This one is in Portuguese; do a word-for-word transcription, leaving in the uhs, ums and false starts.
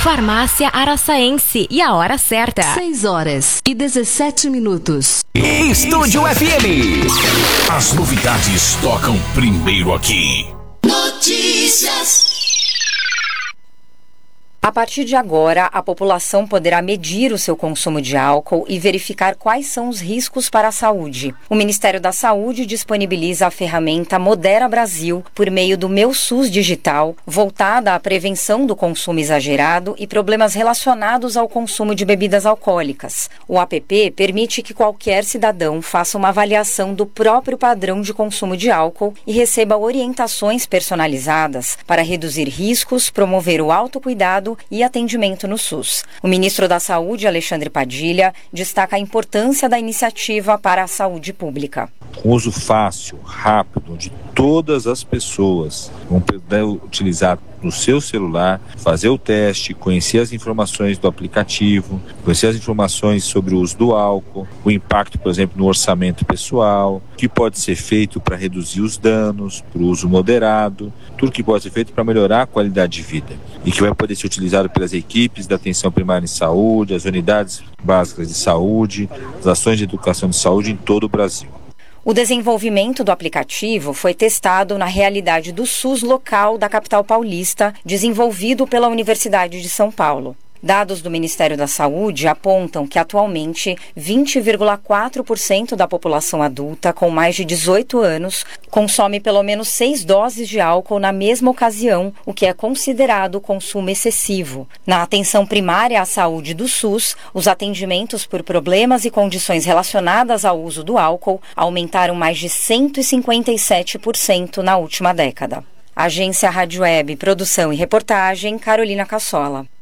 Farmácia Araçaense e a hora certa. seis horas e dezessete minutos. Estúdio F M. As novidades tocam primeiro aqui. Notícias. A partir de agora, a população poderá medir o seu consumo de álcool e verificar quais são os riscos para a saúde. O Ministério da Saúde disponibiliza a ferramenta Modera Brasil por meio do Meu SUS Digital, voltada à prevenção do consumo exagerado e problemas relacionados ao consumo de bebidas alcoólicas. O app permite que qualquer cidadão faça uma avaliação do próprio padrão de consumo de álcool e receba orientações personalizadas para reduzir riscos, promover o autocuidado e atendimento no SUS. O ministro da Saúde, Alexandre Padilha, destaca a importância da iniciativa para a saúde pública. Com uso fácil, rápido, de todas as pessoas vão poder utilizar no seu celular, fazer o teste, conhecer as informações do aplicativo, conhecer as informações sobre o uso do álcool, o impacto, por exemplo, no orçamento pessoal, o que pode ser feito para reduzir os danos, para o uso moderado, tudo que pode ser feito para melhorar a qualidade de vida e que vai poder ser utilizado pelas equipes da atenção primária em saúde, as unidades básicas de saúde, as ações de educação de saúde em todo o Brasil. O desenvolvimento do aplicativo foi testado na realidade do SUS local da capital paulista, desenvolvido pela Universidade de São Paulo. Dados do Ministério da Saúde apontam que, atualmente, vinte vírgula quatro por cento da população adulta com mais de dezoito anos consome pelo menos seis doses de álcool na mesma ocasião, o que é considerado consumo excessivo. Na atenção primária à saúde do SUS, os atendimentos por problemas e condições relacionadas ao uso do álcool aumentaram mais de cento e cinquenta e sete por cento na última década. Agência Rádio Web, produção e reportagem, Carolina Cassola.